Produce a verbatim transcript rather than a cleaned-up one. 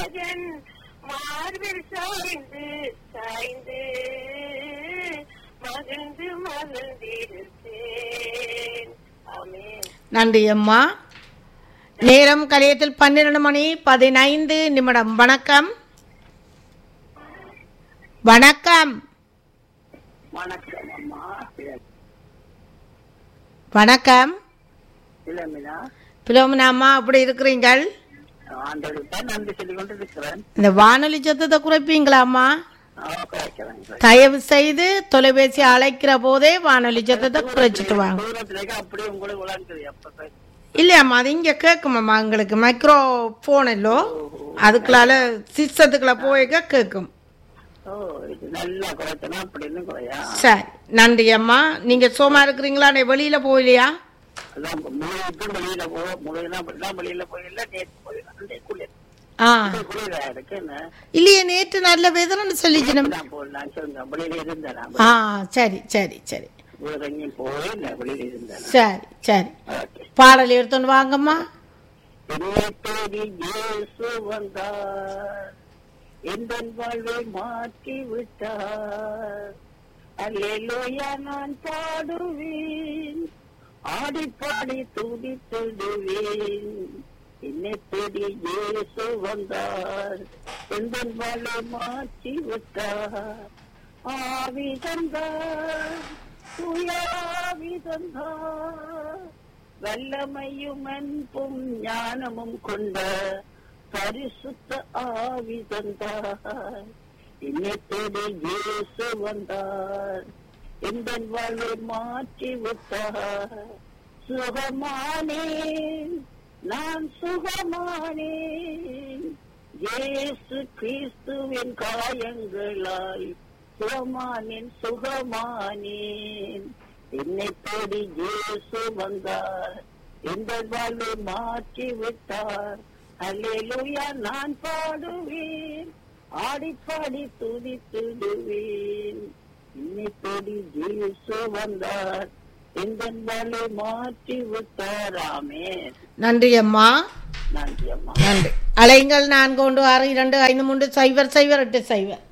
மகன் மார்பில் சாய்ந்து சாய்ந்து மகிழ்ந்து மகிழ்ந்திருப்பேன். ஆமென். நன்றி அம்மா. நேரம் கலையத்தில் பன்னிரண்டு மணி பதினைந்து நிமிடம். வணக்கம் வணக்கம் வணக்கம் அம்மா. வணக்கம் இளமினா பிலோமினா அம்மா, அப்படி இருக்கிறீங்கள்? ஆண்டவருக்கு தான் நன்றி சொல்லிக் கொண்டு இருக்கிறேன். இந்த வானொலி சத்தத்தை குறைப்பீங்களா அம்மா? குறைக்கிறேன். தயவு செய்து தொலைபேசி அழைக்கிற போதே வானொலி சத்தத்தை குறைச்சிட்டு வாங்க. அப்படியே உங்களுக்கு விளாண்டுது எப்ப இல்லையாம்மா, அது இங்கே கேட்குமாம்மா. எங்களுக்கு மைக்ரோ ஃபோன் இல்லோ, அதுக்குள்ளால சிஸ்டத்துக்குள்ள போய்க்க கேட்கும். ஓ இது நல்லா குறைச்சனா அப்படின்னு குறையா. சரி, நன்றி அம்மா. நீங்க சோமா இருக்கிறீங்களா? நீ வெளியில போகலையா? அதான் முழுவதும் வெளியில போ முழுதான் வெளியில போயில நேற்று போயிடலாம் குளிர். ஆ குளிரா இருக்கு என்ன இல்லையே, நேற்று நல்ல வேதனை சொல்லிக்கணும். போடலாம் சொல்லுங்க. வெளியில இருந்தேன். ஆ சரி சரி சரி எங்கேயும் போயில வெளியில இருந்தேன். சரி சரி பாடல் எடுத்துன்னு வாங்கம்மா. என்னை தேடி இயேசு வந்தார், எந்த வாழ்வை மாற்றி விட்டார். அல்லேலூயா நான் பாடுவேன், ஆடி பாடி துதித்திடுவேன். என்னை தேடி இயேசு வந்தார், எந்த வாழ்வை மாற்றி விட்டார். ஆவி தந்தார், தூய ஆவி தந்தார், வல்லமையும் அன்பும் ஞானமும் கொண்ட பரிசுத்த ஆவி தந்தார். என்னை தேடி இயேசு வந்தார், எந்த வாழ்வை மாற்றி விட்டார். சுகமானேன், நான் சுகமானேன், இயேசு கிறிஸ்துவின் காயங்களாய் சுகமானேன் சுகமானேன். என்னை தேடி இயேசு வந்தார், எந்த வாழ்வை மாற்றி விட்டார். அல்லேலூயா நான் பாடுவேன், ஆடி பாடி துதித்திடுவேன். என்னை தேடி இயேசு வந்தார், எந்த வாழ்வை மாற்றி விட்டார். ஆமென். நன்றி அம்மா. நன்றி அம்மா. நன்றி. அலைங்கள் நான்கு ஒன்று ஆறு இரண்டு ஐந்து மூன்று சைபர் சைபர் எட்டு சைபர்.